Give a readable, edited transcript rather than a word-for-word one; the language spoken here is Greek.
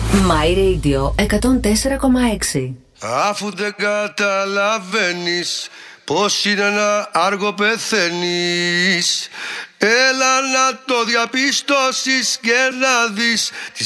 My Radio 104,6. Αφού δεν καταλαβαίνεις πως είναι να άργο πεθαίνεις, έλα να το διαπιστώσεις και να δεις τη